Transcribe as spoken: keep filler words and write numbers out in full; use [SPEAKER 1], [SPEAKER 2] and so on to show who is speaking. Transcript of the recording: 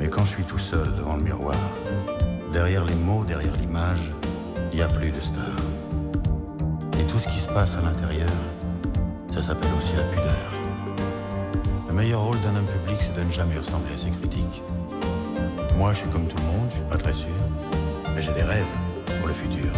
[SPEAKER 1] Mais quand je suis tout seul devant le miroir, derrière les mots, derrière l'image, il n'y a plus de star. Et tout ce qui se passe à l'intérieur, ça s'appelle aussi la pudeur. Le meilleur rôle d'un homme public, c'est de ne jamais ressembler à ses critiques. Moi, je suis comme tout le monde, je suis pas très sûr, mais j'ai des rêves pour le futur.